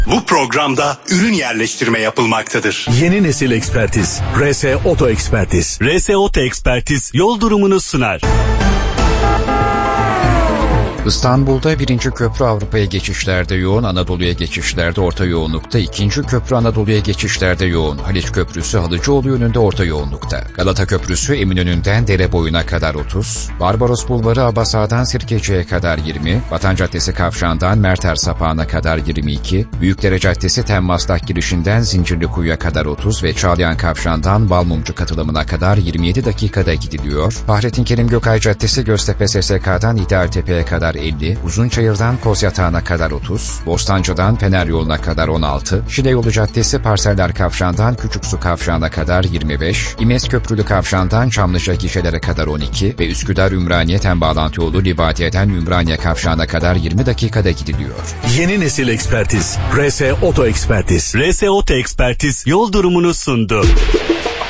Bu programda ürün yerleştirme yapılmaktadır. Yeni nesil ekspertiz. RS Oto Ekspertiz. RS Oto Ekspertiz yol durumunu sunar. İstanbul'da 1. köprü Avrupa'ya geçişlerde yoğun, Anadolu'ya geçişlerde orta yoğunlukta. 2. köprü Anadolu'ya geçişlerde yoğun. Haliç Köprüsü Halıcıoğlu yönünde orta yoğunlukta. Galata Köprüsü Eminönü'nden Dereboyu'na kadar 30. Barbaros Bulvarı Abasa'dan Sirkeci'ye kadar 20. Vatan Caddesi Kavşağı'ndan Merter Sapağı'na kadar 22. Büyükdere Caddesi Temmaslak girişinden Zincirlikuyu'ya kadar 30 ve Çağlayan Kavşağı'ndan Balmumcu katılımına kadar 27 dakikada gidiliyor. Fahrettin Kerim Gökay Caddesi Göztepe SSK'dan İdealtepe'ye kadar 50, Uzunçayır'dan Kozyatağı'na kadar 30, Bostancı'dan Fener Yolu'na kadar 16, Şile Yolu Caddesi Parseller Kavşağı'ndan Küçüksu Kavşağı'na kadar 25, İmes Köprülü Kavşağı'ndan Çamlıca gişelere kadar 12 ve Üsküdar Ümraniye Tem bağlantı yolu Libadiye'den Ümraniye Kavşağı'na kadar 20 dakikada gidiliyor. Yeni nesil ekspertiz. RS Oto Ekspertiz. RS Oto Ekspertiz yol durumunu sundu.